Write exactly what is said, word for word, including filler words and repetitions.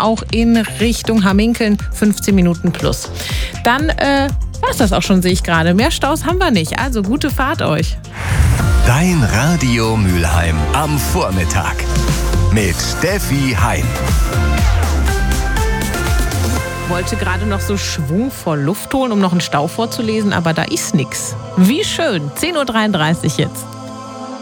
auch in Richtung Hamminkeln fünfzehn Minuten plus. Dann äh, war es das auch schon, sehe ich gerade. Mehr Staus haben wir nicht, also gute Fahrt euch. Dein Radio Mülheim am Vormittag mit Steffi Heim. Wollte gerade noch so schwungvoll Luft holen, um noch einen Stau vorzulesen, aber da ist nix. Wie schön. zehn Uhr dreiunddreißig jetzt.